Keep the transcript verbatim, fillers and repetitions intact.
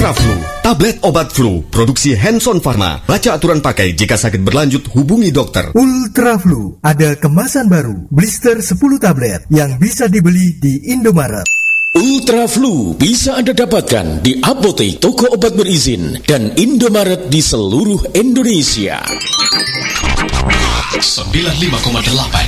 Ultra Flu, tablet obat flu, produksi Hanson Pharma. Baca aturan pakai, jika sakit berlanjut hubungi dokter. Ultra Flu, ada kemasan baru, blister sepuluh tablet yang bisa dibeli di Indomaret. Ultra Flu bisa Anda dapatkan di apotek, toko obat berizin, dan Indomaret di seluruh Indonesia. sembilan puluh lima koma delapan